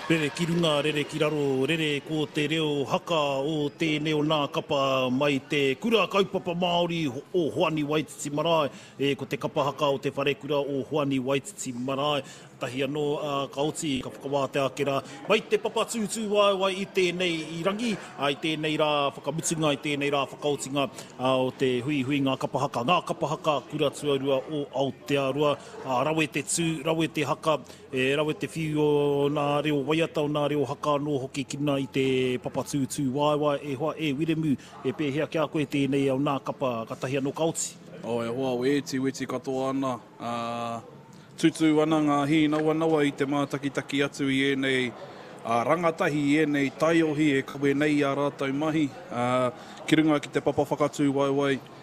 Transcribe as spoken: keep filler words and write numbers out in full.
Rere ki runga, rere ki raro, rere ko te reo haka o te neo nā kapa mai te kura kaupapa Māori o Hoani Waititi Marae, e ko te kapa haka o te wharekura o Hoani Waititi Marae. Tahi anō uh, ka oti, ka whakawāte ake rā. Mai te papa tūtū wai wai i tēnei i rangi, a i tēnei rā whakamutunga, i tēnei rā whakaotinga uh, o te hui hui ngā kapa haka. Ngā kapa haka kura tuarua o Aotearoa, uh, rawe te tū, rawe te haka, e rawe te whiu o nā reo waiata o nā reo haka anō hoki kina i te papa tūtū wai wai e hoa e wiremu, e pēhea kia koe tēnei au nā kapa katahi anō ka oti. O e hoa o eti weti katoa ana. Uh, tutu ana ngā hi nawa nawa i te mātakitaki atu i enei uh, rangatahi i enei taiohi e kawe nei a rātou mahi. Uh, ki runga ki te papa whakatū wai wai.